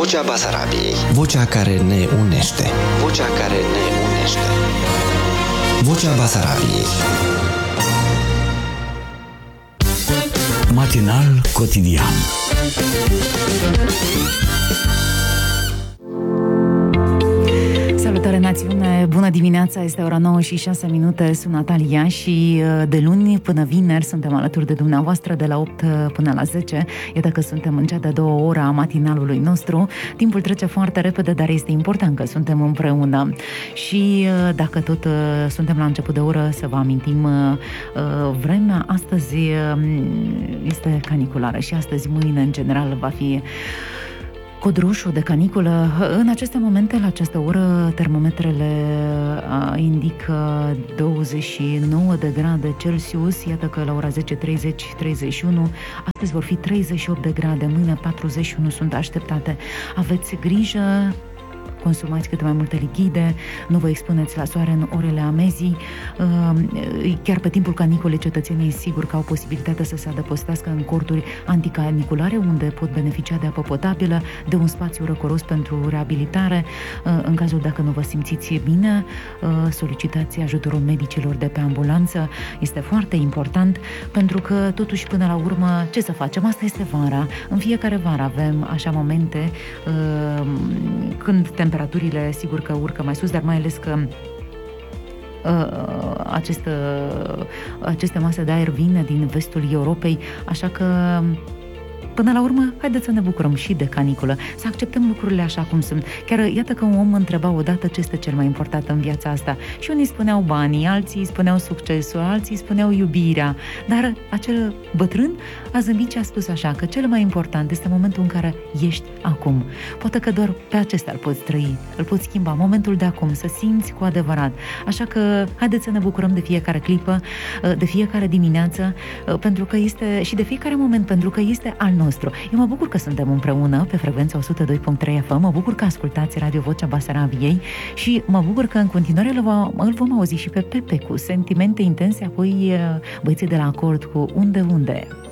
Vocea Basarabiei. Vocea care ne unește. Vocea care ne unește. Vocea Basarabiei. Matinal cotidian. Salutare națiune, bună dimineața, este ora 9 și 6 minute, sunt Natalia și de luni până vineri suntem alături de dumneavoastră de la 8 până la 10. Iată că suntem în cea de-a doua oră a matinalului nostru. Timpul trece foarte repede, dar este important că suntem împreună. Și dacă tot suntem la început de oră, să vă amintim, vremea astăzi este caniculară și astăzi, mâine, în general, va fi cod roșu de caniculă. În aceste momente, la această oră, termometrele indică 29 de grade Celsius. Iată că la ora 10, 30, 31, astăzi vor fi 38 de grade, mâine 41 sunt așteptate. Aveți grijă, consumați cât mai multe lichide, nu vă expuneți la soare în orele amezii. Chiar pe timpul caniculei, cetățenii sigur că au posibilitatea să se adăpostească în corturi anticaniculare, unde pot beneficia de apă potabilă, de un spațiu răcoros pentru reabilitare. În cazul dacă nu vă simțiți bine, solicitați ajutorul medicilor de pe ambulanță. Este foarte important, pentru că totuși până la urmă, ce să facem? Asta este vara. În fiecare vară avem așa momente când temperaturile sigur că urcă mai sus, dar mai ales că aceste mase de aer vin din vestul Europei, așa că până la urmă, haideți să ne bucurăm și de caniculă, să acceptăm lucrurile așa cum sunt. Chiar iată că un om întreba odată ce este cel mai important în viața asta. Și unii spuneau banii, alții spuneau succesul, alții spuneau iubirea. Dar acel bătrân a zâmbit și a spus așa, că cel mai important este momentul în care ești acum. Poate că doar pe acesta îl poți trăi, îl poți schimba, momentul de acum, să simți cu adevărat. Așa că haideți să ne bucurăm de fiecare clipă, de fiecare dimineață, pentru că este, și de fiecare moment, pentru că este al nostru. Eu mă bucur că suntem împreună pe frecvența 102.3 FM, mă bucur că ascultați Radio Vocea Basarabiei și mă bucur că în continuare îl vom auzi și pe Pepe cu Sentimente Intense, apoi băieții de la Acord cu Unde.